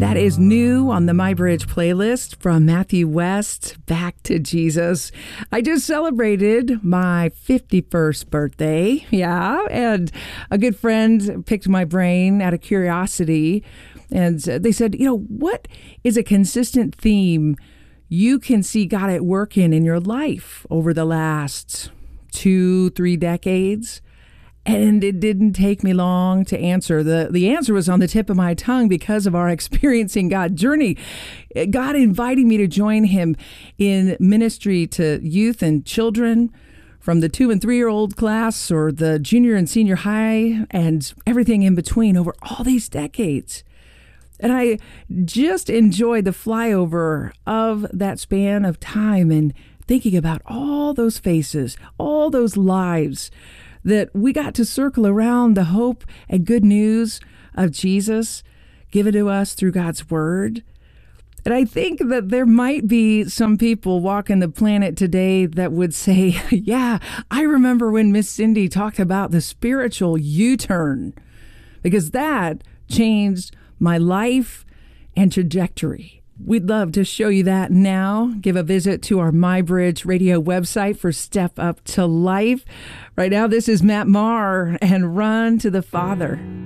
That is new on the MyBridge playlist from Matthew West, Back to Jesus. I just celebrated my 51st birthday. Yeah. And a good friend picked my brain out of curiosity. And they said, what is a consistent theme you can see God at work in your life over the last 2-3 decades? And it didn't take me long to answer. The answer was on the tip of my tongue because of our experiencing God journey. God inviting me to join him in ministry to youth and children from the 2- and 3-year-old class or the junior and senior high and everything in between over all these decades. And I just enjoyed the flyover of that span of time and thinking about all those faces, all those lives that we got to circle around the hope and good news of Jesus given to us through God's Word. And I think that there might be some people walking the planet today that would say, yeah, I remember when Miss Cindy talked about the spiritual U-turn, because that changed my life and trajectory. We'd love to show you that now. Give a visit to our MyBridge Radio website for Step Up to Life. Right now, this is Matt Maher and Run to the Father.